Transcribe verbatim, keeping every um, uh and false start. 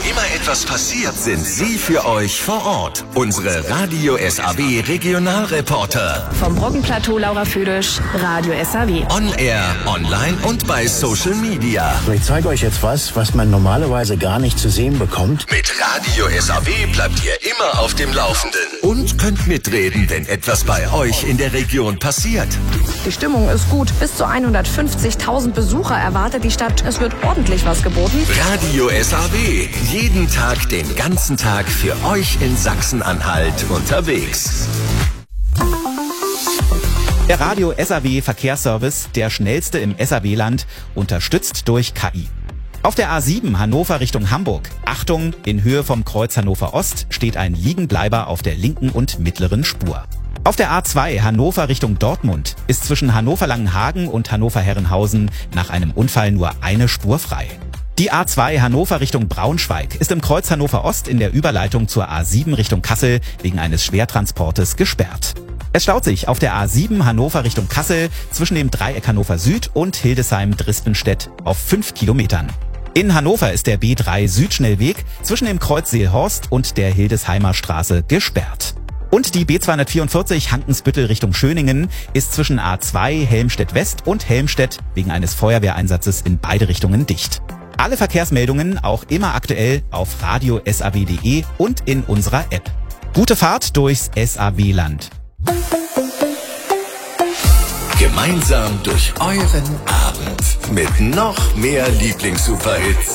immer etwas passiert, sind sie für euch vor Ort. Unsere Radio S A W Regionalreporter. Vom Brockenplateau Laura Füdisch, Radio S A W. On Air, online und bei Social Media. Ich zeige euch jetzt was, was man normalerweise gar nicht zu sehen bekommt. Mit Radio S A W bleibt ihr immer auf dem Laufenden. Und könnt mitreden, wenn etwas bei euch in der Region passiert. Die Stimmung ist gut. Bis zu hundertfünfzigtausend Besucher erwartet die Stadt. Es wird ordentlich was geboten. Radio S A W. Jeden Tag, den ganzen Tag für euch in Sachsen-Anhalt unterwegs. Der Radio S A W Verkehrsservice, der schnellste im S A W-Land, unterstützt durch K I. Auf der A sieben Hannover Richtung Hamburg. Achtung, in Höhe vom Kreuz Hannover Ost steht ein Liegenbleiber auf der linken und mittleren Spur. Auf der A zwei Hannover Richtung Dortmund ist zwischen Hannover-Langenhagen und Hannover-Herrenhausen nach einem Unfall nur eine Spur frei. Die A zwei Hannover Richtung Braunschweig ist im Kreuz Hannover Ost in der Überleitung zur A sieben Richtung Kassel wegen eines Schwertransportes gesperrt. Es staut sich auf der A sieben Hannover Richtung Kassel zwischen dem Dreieck Hannover Süd und Hildesheim-Drispenstedt auf fünf Kilometern. In Hannover ist der B drei Südschnellweg zwischen dem Kreuz Seelhorst und der Hildesheimer Straße gesperrt. Und die B zweihundertvierundvierzig Hankensbüttel Richtung Schöningen ist zwischen A zwei Helmstedt West und Helmstedt wegen eines Feuerwehreinsatzes in beide Richtungen dicht. Alle Verkehrsmeldungen auch immer aktuell auf radio S A W punkt de und in unserer App. Gute Fahrt durchs S A W-Land. Gemeinsam durch euren Abend mit noch mehr Lieblings-Superhits.